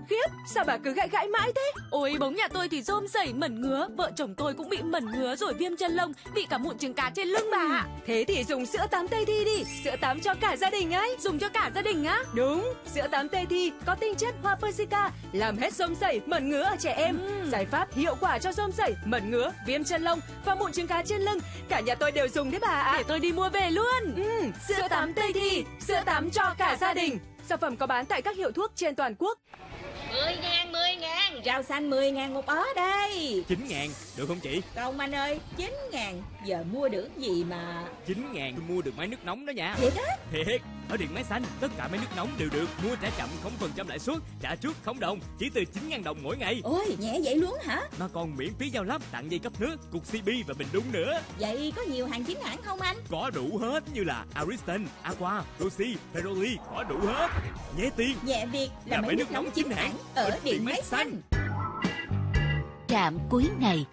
khiếp, sao bà cứ gãi gãi mãi thế? Ôi, bóng nhà tôi thì rôm rẩy mẩn ngứa, vợ chồng tôi cũng bị mẩn ngứa rồi viêm chân lông, bị cả mụn trứng cá trên lưng bà ạ. Thế thì dùng sữa tắm Tây Thi đi, sữa tắm cho cả gia đình ấy. Dùng cho cả gia đình á? Đúng, sữa tắm Tây Thi có tinh chất hoa Persica, làm hết rôm rẩy, mẩn ngứa ở trẻ em. Giải pháp hiệu quả cho rôm rẩy, mẩn ngứa, viêm chân lông và mụn trứng cá trên lưng. Cả nhà tôi đều dùng đấy bà ạ. Để tôi đi mua về luôn. Sữa tắm Tây Thi, sữa tắm cho cả gia đình. Sản phẩm có bán tại các hiệu thuốc trên toàn quốc. 10.000, rau xanh 10.000 một ó đây. 9.000, được không chị? Không anh ơi, 9.000, giờ mua được gì mà 9.000 tôi mua được máy nước nóng đó nha. Thiệt á? Thiệt, ở Điện Máy Xanh, tất cả máy nước nóng đều được mua trả chậm 0% lãi suất, trả trước không đồng, chỉ từ 9.000 đồng mỗi ngày. Ôi, nhẹ vậy luôn hả? Mà còn miễn phí giao lắp, tặng dây cấp nước, cục CB và bình đun nữa. Vậy có nhiều hàng chính hãng không anh? Có đủ hết như là Ariston, Aqua, Roxy, Ferroli, có đủ hết. Nhẹ tiền, nhẹ việc là máy nước nóng chính hãng ở Điện Máy Xanh. Trạm cuối ngày.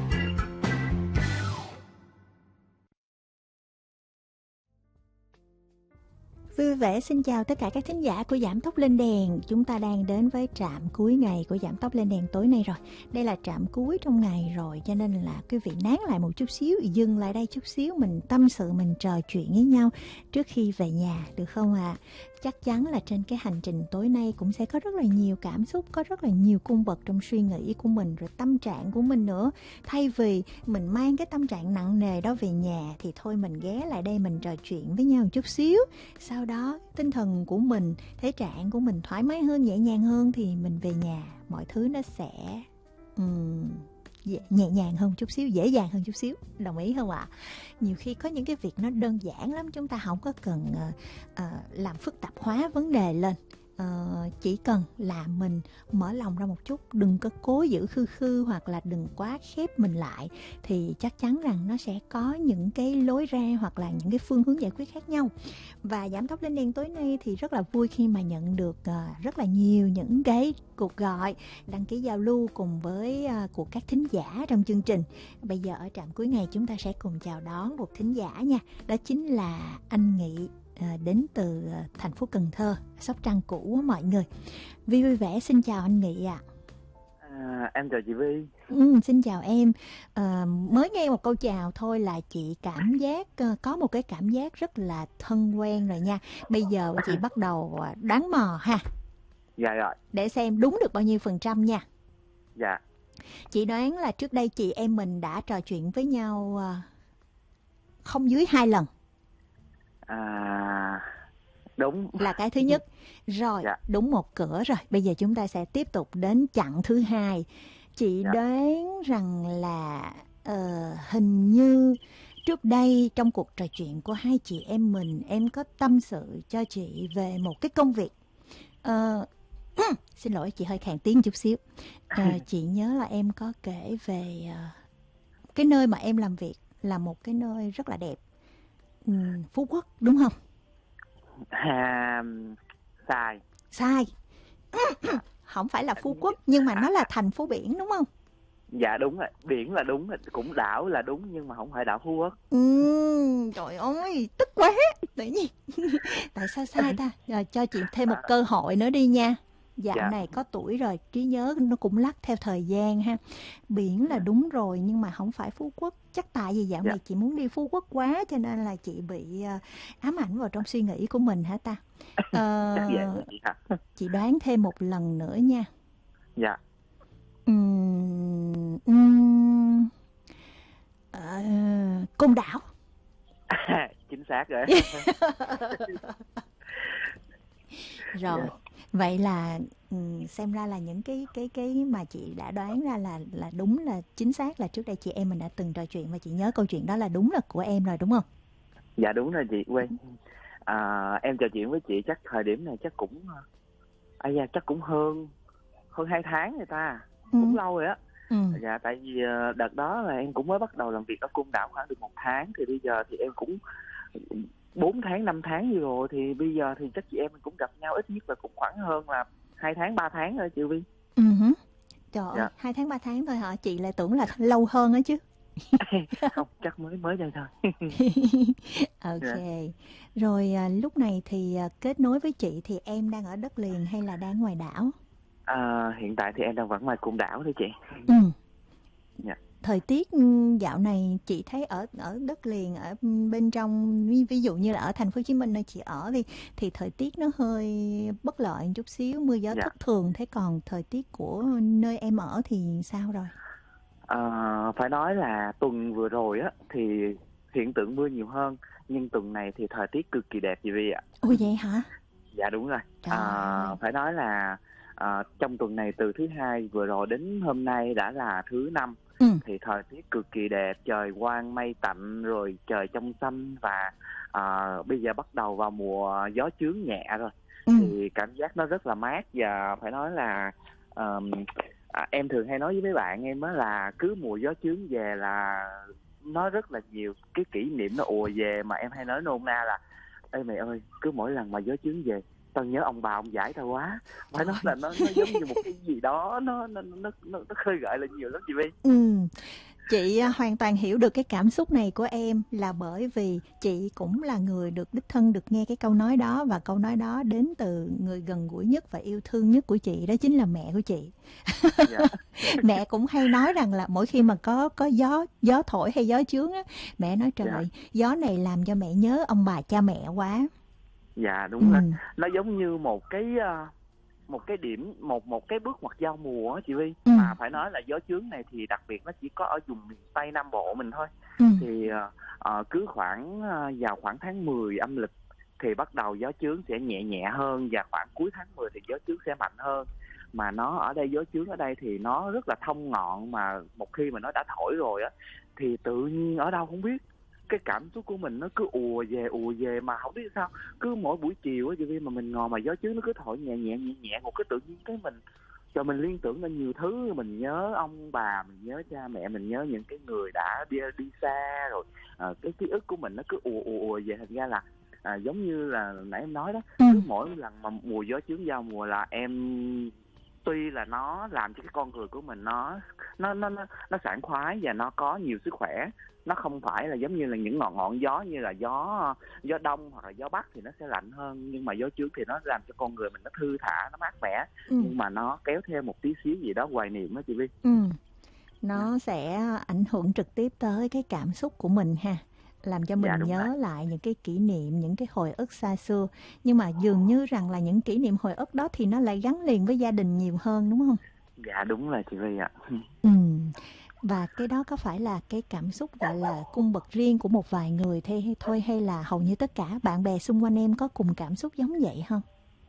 Vui vẻ xin chào tất cả các thính giả của Giảm Tốc Lên Đèn. Chúng ta đang đến với trạm cuối ngày của Giảm Tốc Lên Đèn tối nay rồi. Đây là trạm cuối trong ngày rồi, cho nên là quý vị nán lại một chút xíu, dừng lại đây chút xíu, mình tâm sự, mình trò chuyện với nhau trước khi về nhà, được không ạ? Chắc chắn là trên cái hành trình tối nay cũng sẽ có rất là nhiều cảm xúc, có rất là nhiều cung bậc trong suy nghĩ của mình, rồi tâm trạng của mình nữa. Thay vì mình mang cái tâm trạng nặng nề đó về nhà thì thôi mình ghé lại đây mình trò chuyện với nhau một chút xíu. Sau đó tinh thần của mình, thể trạng của mình thoải mái hơn, nhẹ nhàng hơn thì mình về nhà mọi thứ nó sẽ nhẹ nhàng hơn chút xíu, dễ dàng hơn chút xíu. Đồng ý không ạ? Nhiều khi có những cái việc nó đơn giản lắm, chúng ta không có cần làm phức tạp hóa vấn đề lên. Chỉ cần là mình mở lòng ra một chút, đừng có cố giữ khư khư hoặc là đừng quá khép mình lại, thì chắc chắn rằng nó sẽ có những cái lối ra hoặc là những cái phương hướng giải quyết khác nhau. Và Giảm Tốc Lên Đèn tối nay thì rất là vui khi mà nhận được rất là nhiều những cái cuộc gọi đăng ký giao lưu cùng với của các thính giả trong chương trình. Bây giờ ở trạm cuối ngày chúng ta sẽ cùng chào đón một thính giả nha. Đó chính là anh Nghị, đến từ thành phố Cần Thơ, Sóc Trăng cũ á mọi người. Vi vui vẻ xin chào anh Nghị ạ. Em chào chị Vi. Xin chào em. Mới nghe một câu chào thôi là chị cảm giác có một cái cảm giác rất là thân quen rồi nha. Bây giờ chị bắt đầu đoán mò ha. Dạ rồi. Để xem đúng được bao nhiêu % nha. Dạ. Chị đoán là trước đây chị em mình đã trò chuyện với nhau không dưới 2 lần. Đúng. Là cái thứ nhất. Rồi, dạ. Đúng một cửa rồi. Bây giờ chúng ta sẽ tiếp tục đến chặng thứ 2. Chị đoán rằng là hình như trước đây trong cuộc trò chuyện của hai chị em mình, em có tâm sự cho chị về một cái công việc. Xin lỗi, chị hơi khàn tiếng chút xíu. Chị nhớ là em có kể về cái nơi mà em làm việc là một cái nơi rất là đẹp, Phú Quốc, đúng không? Sai. Không phải là Phú Quốc, nhưng mà nó là thành phố biển, đúng không? Dạ đúng rồi, biển là đúng, cũng đảo là đúng, nhưng mà không phải đảo Phú Quốc. Trời ơi, tức quá. Tự nhiên tại sao sai ta? Rồi, cho chị thêm một cơ hội nữa đi nha. Dạo này có tuổi rồi, trí nhớ nó cũng lắc theo thời gian ha. Biển là đúng rồi, nhưng mà không phải Phú Quốc. Chắc tại vì dạo này chị muốn đi Phú Quốc quá, cho nên là chị bị ám ảnh vào trong suy nghĩ của mình hả ta? Chị đoán thêm một lần nữa nha. Dạ. Côn Đảo. Chính xác rồi. Rồi, vậy là xem ra là những cái mà chị đã đoán ra là đúng, là chính xác, là trước đây chị em mình đã từng trò chuyện và chị nhớ câu chuyện đó là đúng là của em rồi, đúng không? Dạ đúng rồi chị. Em trò chuyện với chị chắc thời điểm này chắc cũng chắc cũng hơn 2 tháng rồi ta. Cũng lâu rồi á. Dạ, tại vì đợt đó là em cũng mới bắt đầu làm việc ở Côn Đảo khoảng được 1 tháng, thì bây giờ thì em cũng 4 tháng 5 tháng gì rồi, thì bây giờ thì chắc chị em mình cũng gặp nhau ít nhất là cũng khoảng hơn là 2 tháng 3 tháng rồi chị Vi. Trời ơi, 2 tháng 3 tháng thôi hả? Chị lại tưởng là lâu hơn á chứ. Không, chắc mới đây thôi. Ok. Rồi lúc này thì kết nối với chị thì em đang ở đất liền hay là đang ngoài đảo? Hiện tại thì em đang vẫn ngoài Côn Đảo thôi chị. Ừ. Dạ. Thời tiết dạo này chị thấy ở đất liền, ở bên trong, ví dụ như là ở thành phố Hồ Chí Minh nơi chị ở thì thời tiết nó hơi bất lợi một chút xíu, mưa gió thất thường. Thế còn thời tiết của nơi em ở thì sao rồi? Phải nói là tuần vừa rồi á thì hiện tượng mưa nhiều hơn, nhưng tuần này thì thời tiết cực kỳ đẹp chị Vi ạ. Ôi vậy hả? Dạ đúng rồi. Phải nói là trong tuần này từ thứ Hai vừa rồi đến hôm nay đã là thứ Năm, thì thời tiết cực kỳ đẹp, trời quang mây tạnh, rồi trời trong xanh, và bây giờ bắt đầu vào mùa gió chướng nhẹ rồi. Thì cảm giác nó rất là mát, và phải nói là em thường hay nói với mấy bạn em á là cứ mùa gió chướng về là nó rất là nhiều cái kỷ niệm nó ùa về, mà em hay nói nôm na là ê mày ơi, cứ mỗi lần mà gió chướng về tao nhớ ông bà ông giải tao quá. Phải nói là nó giống như một cái gì đó nó khơi gợi lên nhiều lắm chị Vi. Chị hoàn toàn hiểu được cái cảm xúc này của em, là bởi vì chị cũng là người được đích thân được nghe cái câu nói đó, và câu nói đó đến từ người gần gũi nhất và yêu thương nhất của chị, đó chính là mẹ của chị. Mẹ cũng hay nói rằng là mỗi khi mà có gió thổi hay gió chướng á, mẹ nói trời, gió này làm cho mẹ nhớ ông bà cha mẹ quá. Dạ đúng rồi. Nó giống như một cái điểm, một cái bước ngoặt giao mùa á chị Vi. Mà phải nói là gió chướng này thì đặc biệt nó chỉ có ở vùng miền Tây Nam Bộ mình thôi. Thì cứ vào khoảng tháng 10 âm lịch thì bắt đầu gió chướng sẽ nhẹ nhẹ hơn, và khoảng cuối tháng 10 thì gió chướng sẽ mạnh hơn. Mà nó ở đây, gió chướng ở đây thì nó rất là thông ngọn, mà một khi mà nó đã thổi rồi á thì tự nhiên ở đâu không biết cái cảm xúc của mình nó cứ ùa về mà không biết sao, cứ mỗi buổi chiều á chị Vi mà mình ngồi mà gió chướng nó cứ thổi nhẹ nhẹ một cái, tự nhiên cái mình liên tưởng lên nhiều thứ, mình nhớ ông bà, mình nhớ cha mẹ, mình nhớ những cái người đã đi xa rồi, cái ký ức của mình nó cứ ùa về. Thành ra là giống như là nãy em nói đó, cứ mỗi lần mà mùa gió chướng giao mùa là em, tuy là nó làm cho cái con người của mình nó sảng khoái và nó có nhiều sức khỏe, nó không phải là giống như là những ngọn gió như là gió đông hoặc là gió bắc thì nó sẽ lạnh hơn, nhưng mà gió chướng thì nó làm cho con người mình nó thư thả, nó mát mẻ, nhưng mà nó kéo theo một tí xíu gì đó hoài niệm đó chị Vi. Nó sẽ ảnh hưởng trực tiếp tới cái cảm xúc của mình ha, làm cho mình nhớ lại những cái kỷ niệm, những cái hồi ức xa xưa. Nhưng mà dường như rằng là những kỷ niệm hồi ức đó thì nó lại gắn liền với gia đình nhiều hơn, đúng không? Dạ đúng rồi chị Vi ạ. Và cái đó có phải là cái cảm xúc gọi là cung bậc riêng của một vài người thôi, hay là hầu như tất cả bạn bè xung quanh em có cùng cảm xúc giống vậy không?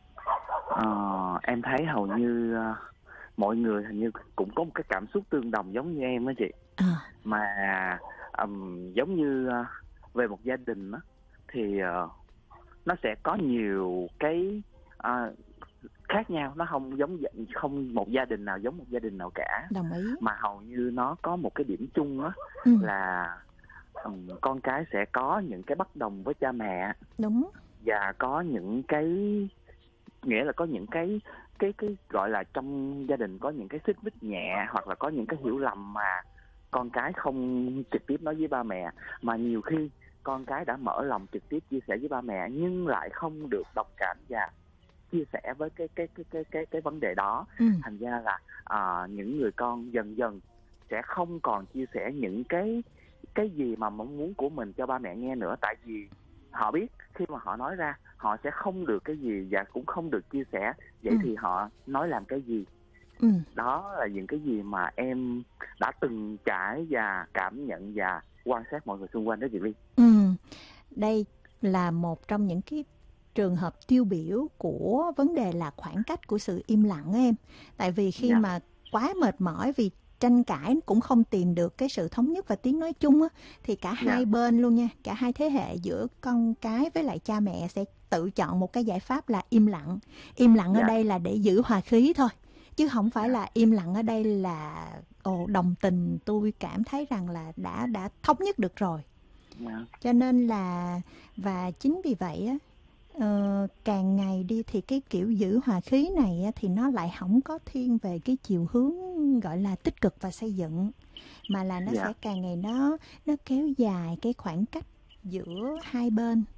Em thấy hầu như mọi người hình như cũng có một cái cảm xúc tương đồng giống như em đó chị. Mà giống như về một gia đình đó, thì nó sẽ có nhiều cái khác nhau, nó không một gia đình nào giống một gia đình nào cả. Đồng ý. Mà hầu như nó có một cái điểm chung đó, là con cái sẽ có những cái bất đồng với cha mẹ. Đúng. Và có những cái, nghĩa là có những cái gọi là trong gia đình có những cái xích mích nhẹ, hoặc là có những cái hiểu lầm mà con cái không trực tiếp nói với ba mẹ, mà nhiều khi con cái đã mở lòng trực tiếp chia sẻ với ba mẹ nhưng lại không được đồng cảm và chia sẻ với cái vấn đề đó. Thành ra là những người con dần dần sẽ không còn chia sẻ những cái gì mà mong muốn của mình cho ba mẹ nghe nữa, tại vì họ biết khi mà họ nói ra họ sẽ không được cái gì và cũng không được chia sẻ, vậy thì họ nói làm cái gì? Đó là những cái gì mà em đã từng trải và cảm nhận và quan sát mọi người xung quanh đó chị Ly. Đây là một trong những cái trường hợp tiêu biểu của vấn đề là khoảng cách của sự im lặng em. Tại vì khi mà quá mệt mỏi vì tranh cãi cũng không tìm được cái sự thống nhất và tiếng nói chung á, thì cả hai bên luôn nha, cả hai thế hệ giữa con cái với lại cha mẹ sẽ tự chọn một cái giải pháp là im lặng. Im lặng ở đây là để giữ hòa khí thôi, chứ không phải là im lặng ở đây là đồng tình, tôi cảm thấy rằng là đã thống nhất được rồi. Cho nên là, và chính vì vậy á, càng ngày đi thì cái kiểu giữ hòa khí này á, thì nó lại không có thiên về cái chiều hướng gọi là tích cực và xây dựng, mà là nó sẽ càng ngày nó kéo dài cái khoảng cách giữa hai bên.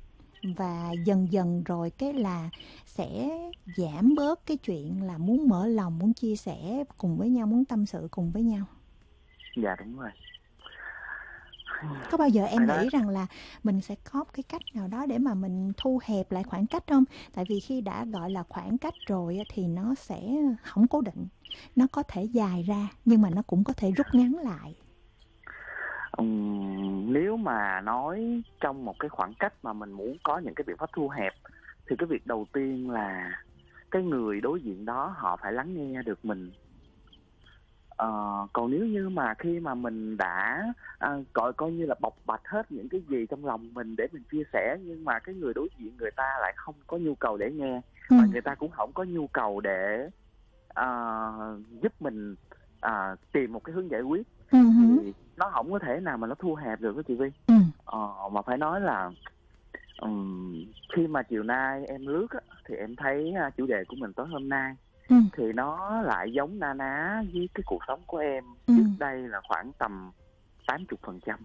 và dần dần rồi cái là sẽ giảm bớt cái chuyện là muốn mở lòng, muốn chia sẻ cùng với nhau, muốn tâm sự cùng với nhau. Dạ đúng rồi. Có bao giờ em nghĩ rằng là mình sẽ có cái cách nào đó để mà mình thu hẹp lại khoảng cách không? Tại vì khi đã gọi là khoảng cách rồi thì nó sẽ không cố định. Nó có thể dài ra nhưng mà nó cũng có thể rút ngắn lại. Nếu mà nói trong một cái khoảng cách mà mình muốn có những cái biện pháp thu hẹp thì cái việc đầu tiên là cái người đối diện đó họ phải lắng nghe được mình. Còn nếu như mà khi mà mình đã coi như là bộc bạch hết những cái gì trong lòng mình để mình chia sẻ, nhưng mà cái người đối diện người ta lại không có nhu cầu để nghe, và người ta cũng không có nhu cầu để giúp mình tìm một cái hướng giải quyết, thì nó không có thể nào mà nó thu hẹp được đó chị Vi. Mà phải nói là khi mà chiều nay em lướt á, thì em thấy chủ đề của mình tối hôm nay thì nó lại giống na ná với cái cuộc sống của em trước đây là khoảng tầm 80%.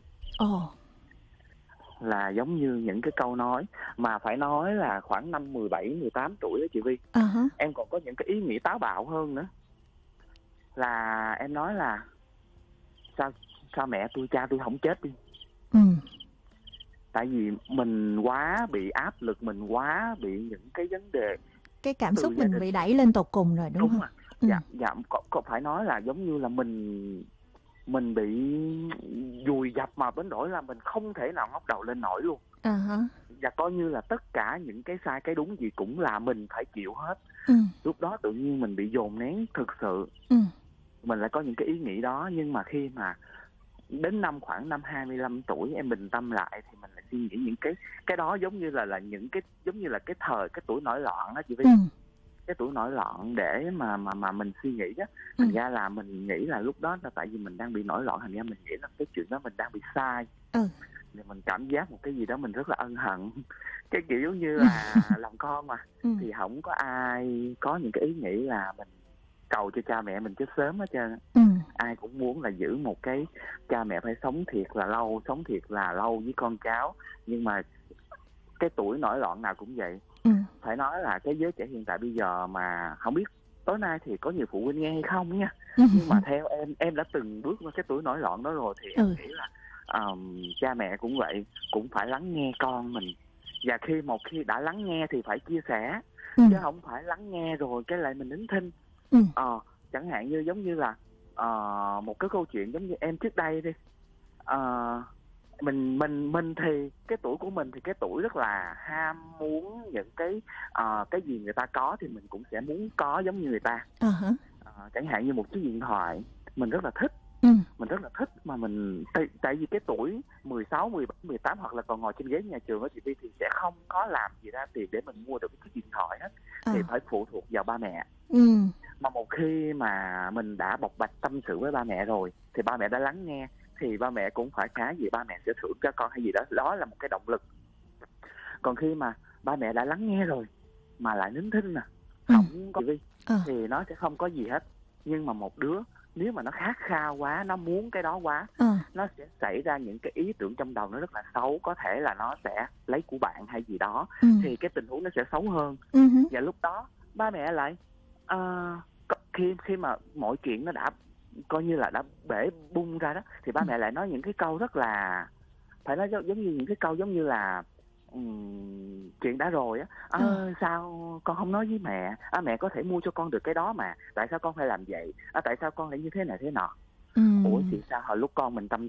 Là giống như những cái câu nói mà phải nói là khoảng năm 17, 18 tuổi đó chị Vi. Em còn có những cái ý nghĩ táo bạo hơn nữa. Là em nói là sao mẹ tôi, cha tôi không chết đi. Tại vì mình quá bị áp lực, mình quá bị những cái vấn đề, cái cảm xúc mình bị đẩy lên tột cùng rồi, đúng không? Dạ, có phải nói là giống như là mình bị vùi dập mà đến nỗi là mình không thể nào ngóc đầu lên nổi luôn. Và coi như là tất cả những cái sai cái đúng gì cũng là mình phải chịu hết. Lúc đó tự nhiên mình bị dồn nén thực sự. Mình lại có những cái ý nghĩ đó, nhưng mà khi mà đến khoảng năm 25 tuổi em bình tâm lại thì mình lại suy nghĩ những cái đó giống như là những cái giống như là cái tuổi nổi loạn đó chị Vi. Cái tuổi nổi loạn để mà mình suy nghĩ á, thành ra là mình nghĩ là lúc đó là tại vì mình đang bị nổi loạn, thành ra mình nghĩ là cái chuyện đó mình đang bị sai. Thì mình cảm giác một cái gì đó mình rất là ân hận. Cái kiểu giống như là làm con mà thì không có ai có những cái ý nghĩ là mình cầu cho cha mẹ mình chết sớm hết trơn. Ai cũng muốn là giữ một cái cha mẹ phải sống thiệt là lâu với con cháu. Nhưng mà cái tuổi nổi loạn nào cũng vậy. Phải nói là cái giới trẻ hiện tại bây giờ mà không biết tối nay thì có nhiều phụ huynh nghe hay không nha. Nhưng mà theo em đã từng bước qua cái tuổi nổi loạn đó rồi thì em nghĩ là cha mẹ cũng vậy, cũng phải lắng nghe con mình. Và một khi đã lắng nghe thì phải chia sẻ, chứ không phải lắng nghe rồi cái lại mình nín thinh. Chẳng hạn như giống như là một cái câu chuyện giống như em trước đây đi. Mình thì cái tuổi của mình thì cái tuổi rất là ham muốn những cái gì người ta có thì mình cũng sẽ muốn có giống như người ta. Chẳng hạn như một chiếc điện thoại mình rất là thích. Mình rất là thích mà mình tại vì cái tuổi 16, 17, 18 hoặc là còn ngồi trên ghế nhà trường đó chị Vi thì sẽ không có làm gì ra tiền để mình mua được cái chiếc điện thoại hết. Thì phải phụ thuộc vào ba mẹ. Mà một khi mà mình đã bộc bạch tâm sự với ba mẹ rồi thì ba mẹ đã lắng nghe, thì ba mẹ cũng phải cái gì ba mẹ sẽ thưởng cho con hay gì đó, đó là một cái động lực. Còn khi mà ba mẹ đã lắng nghe rồi mà lại nín thinh không có gì thì nó sẽ không có gì hết. Nhưng mà một đứa nếu mà nó khát khao quá, nó muốn cái đó quá, nó sẽ xảy ra những cái ý tưởng trong đầu nó rất là xấu, có thể là nó sẽ lấy của bạn hay gì đó, thì cái tình huống nó sẽ xấu hơn. Và lúc đó ba mẹ lại khi mà mọi chuyện nó đã coi như là đã bể bung ra đó, thì ba mẹ lại nói những cái câu rất là, phải nói giống như những cái câu giống như là chuyện đã rồi á, sao con không nói với mẹ, mẹ có thể mua cho con được cái đó mà, tại sao con phải làm vậy, tại sao con lại như thế này thế nọ. Ủa thì sao hồi lúc con mình tâm